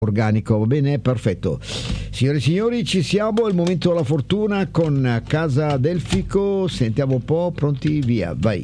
organico, va bene? Perfetto. Signore e signori, ci siamo, è il momento della fortuna con Casa Delfico. Sentiamo un po', pronti? Via, vai.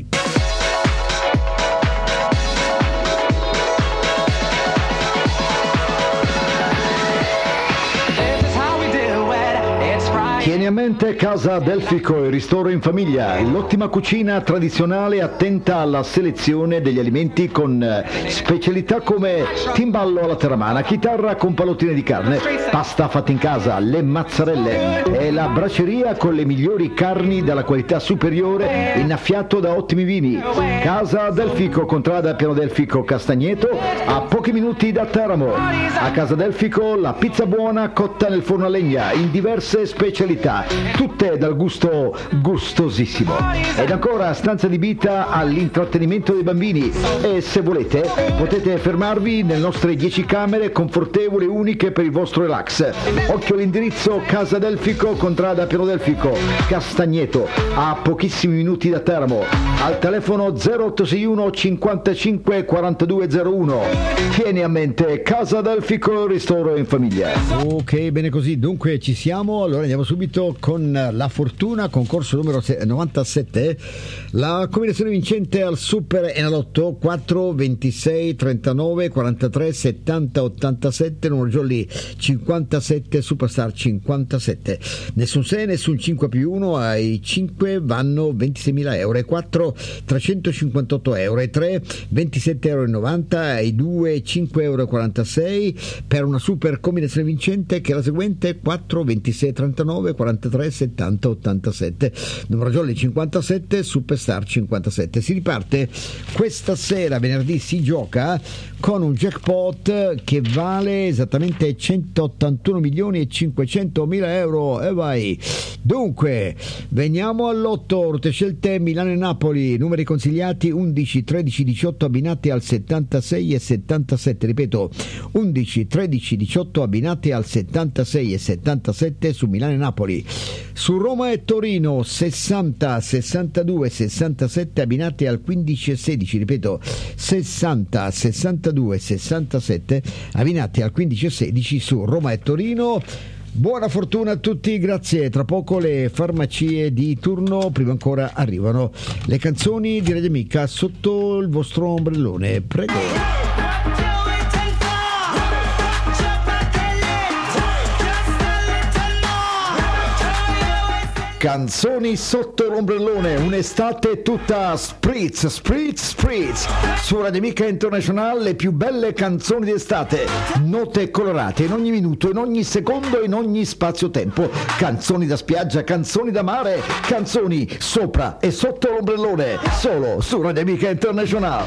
Tieni a mente Casa Delfico, il ristoro in famiglia, l'ottima cucina tradizionale attenta alla selezione degli alimenti con specialità come timballo alla terramana, chitarra con pallottine di carne, pasta fatta in casa, le mazzarelle e la braceria con le migliori carni della qualità superiore, innaffiato da ottimi vini. Casa Delfico, contrada Piano Delfico Castagneto, a pochi minuti da Teramo. A Casa Delfico la pizza buona cotta nel forno a legna in diverse specialità, tutte dal gusto gustosissimo. Ed ancora stanza adibita all'intrattenimento dei bambini e se volete potete fermarvi nelle nostre 10 camere confortevoli e uniche per il vostro relax. Occhio all'indirizzo: Casa Delfico, contrada Piano Delfico Castagneto, a pochissimi minuti da Teramo, al telefono 0861 55 4201. Tieni a mente Casa Delfico, ristoro in famiglia. Ok, bene così, dunque ci siamo. Allora andiamo subito con la fortuna, concorso numero 97, la combinazione vincente al Super Enalotto 4, 26, 39, 43, 70, 87, numero jolly 57, Superstar 57. Nessun 6, nessun 5 più 1, ai 5 vanno 26.000 euro, ai 4 358 euro, ai 3 27,90 euro, ai 2 5,46 euro per una super combinazione vincente che è la seguente: 4, 26, 39, 43, 70, 87, numero jolly 57, Superstar 57. Si riparte questa sera, venerdì, si gioca con un jackpot che vale esattamente 181 milioni e 500 mila euro. E vai, dunque veniamo all'otto, rotte scelte Milano e Napoli, numeri consigliati 11, 13, 18, abbinati al 76 e 77, ripeto 11, 13, 18 abbinati al 76 e 77 su Milano e Napoli. Su Roma e Torino 60, 62, 67 abbinati al 15 e 16, ripeto 60, 62, 67 abbinati al 15 e 16 su Roma e Torino. Buona fortuna a tutti, grazie. Tra poco le farmacie di turno, prima ancora arrivano le canzoni di Radio Amica sotto il vostro ombrellone, prego. Canzoni sotto l'ombrellone, un'estate tutta spritz, spritz, spritz. Su Radio Amica International le più belle canzoni d'estate, note colorate in ogni minuto, in ogni secondo, in ogni spazio-tempo. Canzoni da spiaggia, canzoni da mare, canzoni sopra e sotto l'ombrellone, solo su Radio Amica International.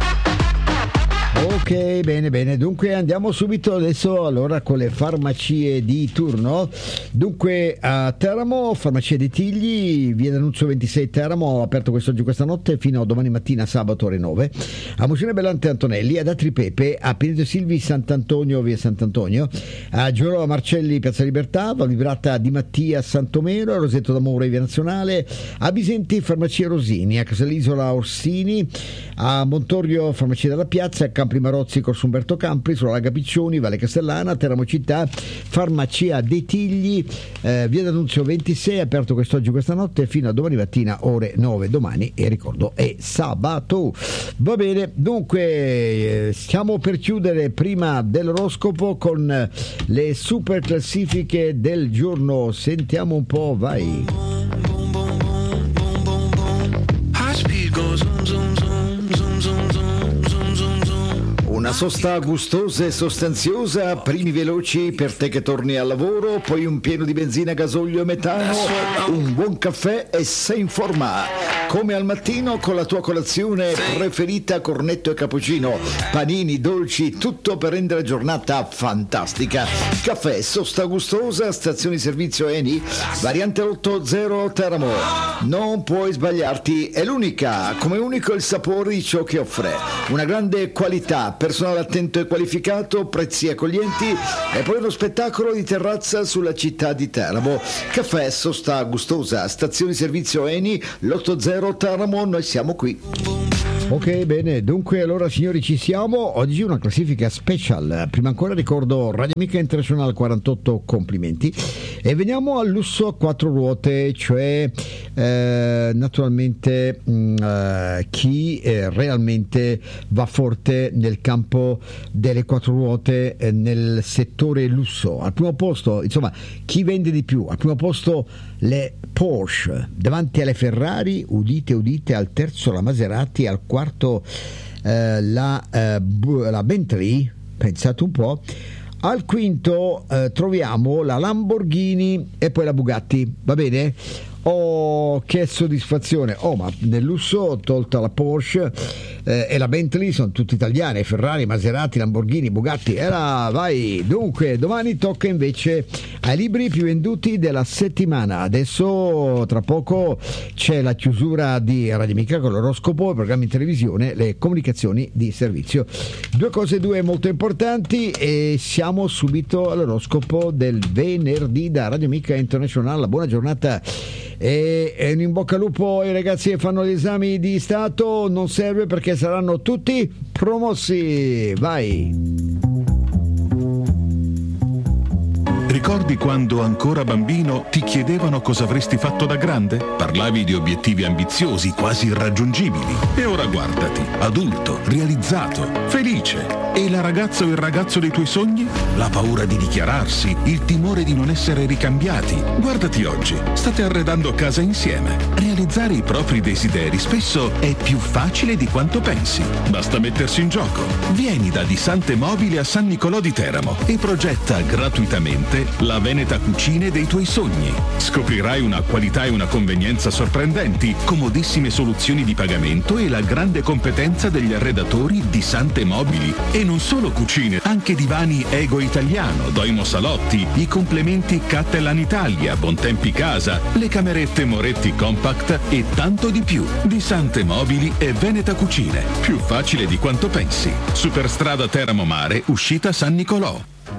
Ok, bene, dunque andiamo subito adesso allora con le farmacie di turno. Dunque a Teramo, farmacia dei Tigli, via D'Annunzio 26 Teramo, aperto quest'oggi, questa notte fino a domani mattina sabato ore 9. A Musone Bellante Antonelli, ad Atri Pepe, a Pineto Silvi Sant'Antonio, via Sant'Antonio, a Girolamo Marcelli Piazza Libertà, Val Vibrata di Mattia Santomero, a Rosetto d'Amore via Nazionale, a Bisenti farmacia Rosini, a Casalisola Orsini, a Montorio farmacia della Piazza, a Campri Marozzi Corso Umberto Campri, sulla Laga Piccioni, Valle Castellana, Teramo Città, farmacia dei Tigli, via D'Annunzio 26, aperto quest'oggi, questa notte fino a domani mattina ore 9, domani, e ricordo è sabato. Va bene, dunque stiamo per chiudere prima dell'oroscopo con le super classifiche del giorno. Sentiamo un po', vai. Una sosta gustosa e sostanziosa, primi veloci per te che torni al lavoro, poi un pieno di benzina, gasolio e metano, un buon caffè e sei in forma. Come al mattino con la tua colazione preferita, cornetto e cappuccino, panini, dolci, tutto per rendere la giornata fantastica. Caffè, sosta gustosa, stazione di servizio Eni, variante 80 Teramo. Non puoi sbagliarti, è l'unica, come unico il sapore di ciò che offre. Una grande qualità, personale attento e qualificato, prezzi accoglienti e poi uno spettacolo di terrazza sulla città di Teramo. Caffè, sosta gustosa, stazione di servizio Eni, l'80 Teramo, noi siamo qui. Ok, bene, dunque allora signori ci siamo, oggi una classifica special, prima ancora ricordo Radio Amica International 48 complimenti e veniamo al lusso a 4 ruote, cioè naturalmente chi realmente va forte nel campo delle 4 ruote nel settore lusso. Al primo posto, insomma, chi vende di più? Al primo posto le Porsche, davanti alle Ferrari, udite udite, al terzo la Maserati, al quarto la Bentley, pensate un po', al quinto troviamo la Lamborghini e poi la Bugatti, va bene? Oh, che soddisfazione! Oh, ma nel lusso, tolta la Porsche e la Bentley, sono tutte italiane, Ferrari, Maserati, Lamborghini, Bugatti, vai! Dunque, domani tocca invece ai libri più venduti della settimana. Adesso, tra poco, c'è la chiusura di Radio Amica con l'oroscopo, i programmi in televisione, le comunicazioni di servizio. Due cose molto importanti e siamo subito all'oroscopo del venerdì da Radio Amica International. Buona giornata! E un in bocca al lupo ai ragazzi che fanno gli esami di Stato, non serve perché saranno tutti promossi. Vai! Ricordi quando ancora bambino ti chiedevano cosa avresti fatto da grande? Parlavi di obiettivi ambiziosi, quasi irraggiungibili. E ora guardati, adulto, realizzato, felice. E la ragazza o il ragazzo dei tuoi sogni? La paura di dichiararsi, il timore di non essere ricambiati. Guardati oggi, state arredando casa insieme. Realizzare i propri desideri spesso è più facile di quanto pensi. Basta mettersi in gioco. Vieni da Di Sante Mobili a San Nicolò di Teramo e progetta gratuitamente la Veneta Cucine dei tuoi sogni. Scoprirai una qualità e una convenienza sorprendenti, comodissime soluzioni di pagamento e la grande competenza degli arredatori Di Sante Mobili. E non solo cucine, anche divani Ego Italiano, Doimo Salotti, i complementi Cattelan Italia, Bontempi Casa, le camerette Moretti Compact e tanto di più. Di Sante Mobili e Veneta Cucine. Più facile di quanto pensi. Superstrada Teramo Mare, uscita San Nicolò.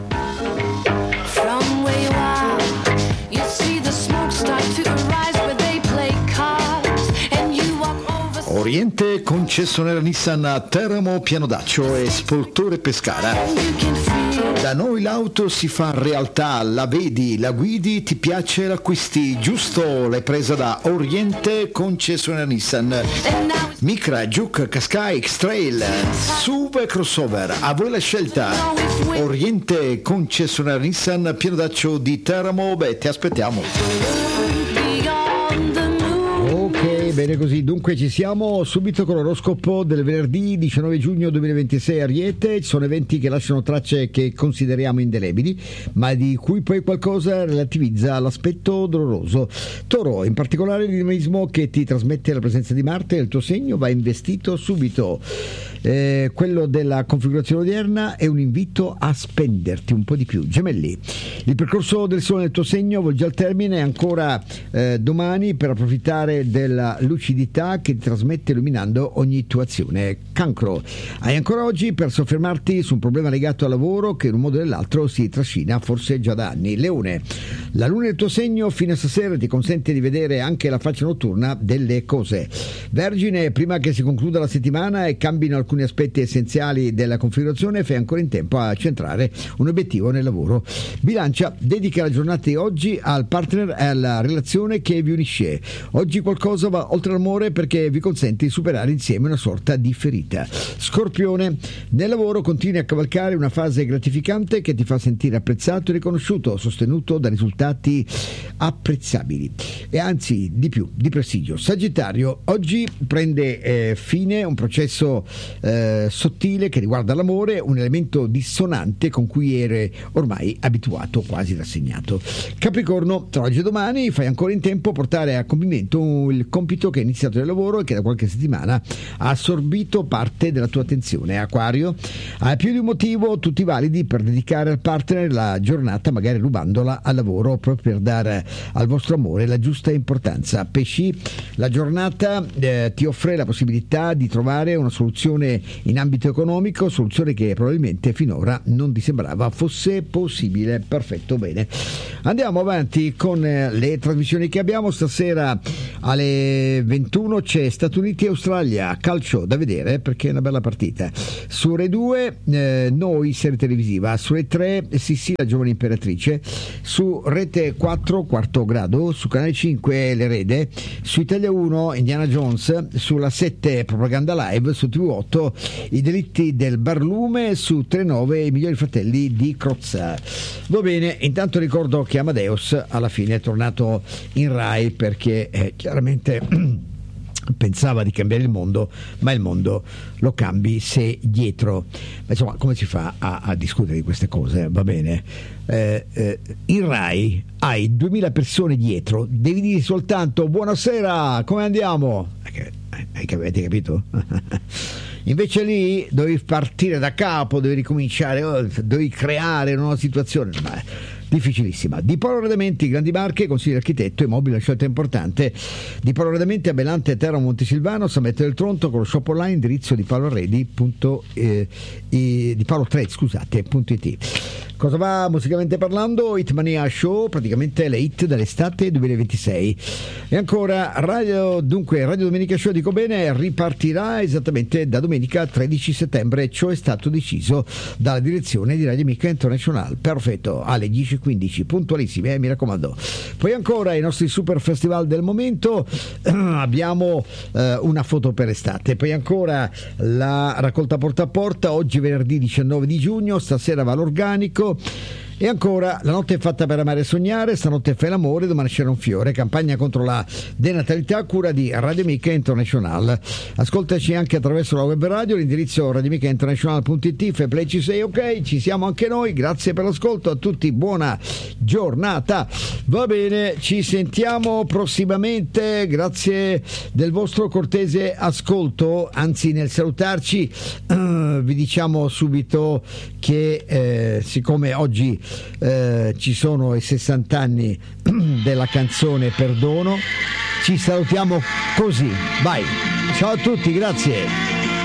Oriente, concessionaria Nissan a Teramo, Pianodaccio e Spoltore Pescara. Da noi l'auto si fa realtà, la vedi, la guidi, ti piace, l'acquisti, giusto? L'hai presa da Oriente, concessionaria Nissan. Micra, Juke, Qashqai, X-Trail, SUV e crossover, a voi la scelta. Oriente, concessionaria Nissan, Pianodaccio di Teramo, ti aspettiamo. Bene così, dunque ci siamo subito con l'oroscopo del venerdì 19 giugno 2026 Ariete. Ci sono eventi che lasciano tracce che consideriamo indelebili, ma di cui poi qualcosa relativizza l'aspetto doloroso. Toro, in particolare il dinamismo che ti trasmette la presenza di Marte nel tuo segno va investito subito. Quello della configurazione odierna è un invito a spenderti un po' di più. Gemelli, il percorso del sole nel tuo segno volge al termine ancora domani per approfittare della lucidità che ti trasmette illuminando ogni tua azione. Cancro, hai ancora oggi per soffermarti su un problema legato al lavoro che in un modo o nell'altro si trascina forse già da anni. Leone, la luna nel tuo segno fino a stasera ti consente di vedere anche la faccia notturna delle cose. Vergine, prima che si concluda la settimana e cambino alcuni aspetti essenziali della configurazione, fai ancora in tempo a centrare un obiettivo nel lavoro. Bilancia, dedica la giornata di oggi al partner e alla relazione che vi unisce. Oggi qualcosa va oltre l'amore perché vi consente di superare insieme una sorta di ferita. Scorpione, nel lavoro continui a cavalcare una fase gratificante che ti fa sentire apprezzato e riconosciuto, sostenuto da risultati apprezzabili e anzi di più, di prestigio. Sagittario, oggi prende fine un processo sottile che riguarda l'amore, un elemento dissonante con cui eri ormai abituato, quasi rassegnato. Capricorno, tra oggi e domani fai ancora in tempo a portare a compimento il compito che è iniziato nel lavoro e che da qualche settimana ha assorbito parte della tua attenzione. Acquario, hai più di un motivo, tutti validi, per dedicare al partner la giornata, magari rubandola al lavoro proprio per dare al vostro amore la giusta importanza. Pesci, la giornata ti offre la possibilità di trovare una soluzione in ambito economico, soluzione che probabilmente finora non ti sembrava fosse possibile. Perfetto, bene. Andiamo avanti con le trasmissioni che abbiamo stasera alle alle 21 c'è Stati Uniti e Australia, calcio da vedere perché è una bella partita. Su Rai 2 Noi, serie televisiva, su Rai 3 Sissi, la giovane imperatrice, su Rete 4 Quarto Grado, su Canale 5 L'Erede, su Italia 1 Indiana Jones, sulla 7 Propaganda Live, su TV8 I delitti del Barlume, su Telenove I migliori fratelli di Crozza. Va bene, intanto ricordo che Amadeus alla fine è tornato in Rai perché chiaramente pensava di cambiare il mondo, ma il mondo lo cambi se dietro. Ma insomma, come si fa a discutere di queste cose? Va bene, in Rai hai 2000 persone dietro, devi dire soltanto buonasera, come andiamo? Avete capito? Invece lì dovevi partire da capo, dovevi ricominciare, dovevi creare una nuova situazione. Difficilissima. Di Paolo Arredamenti, Grandi Marche, consigliere architetto, immobile, una scelta importante. Di Paolo Arredamenti a Belante, Terra, Montesilvano, San Metto del Tronto, con lo shop online, indirizzo di paoloarredi.it. Cosa va musicalmente parlando? Hitmania Show, praticamente le hit dell'estate 2026. E ancora Radio Domenica Show, dico bene, ripartirà esattamente da domenica 13 settembre, ciò è stato deciso dalla direzione di Radio Amica International. Perfetto, alle 10:15, puntualissimi, mi raccomando. Poi ancora i nostri super festival del momento, abbiamo una foto per estate, poi ancora la raccolta porta a porta, oggi venerdì 19 di giugno, stasera va l'organico. E ancora La notte è fatta per amare e sognare, stanotte fai l'amore, domani c'era un fiore, campagna contro la denatalità a cura di Radio Amica International. Ascoltaci anche attraverso la web radio, l'indirizzo radioamicainternational.it, fai play, ci sei, ok, ci siamo anche noi, grazie per l'ascolto a tutti, buona giornata. Va bene, ci sentiamo prossimamente, grazie del vostro cortese ascolto, anzi nel salutarci vi diciamo subito che siccome oggi ci sono i 60 anni della canzone Perdono, ci salutiamo così. Vai, ciao a tutti, grazie.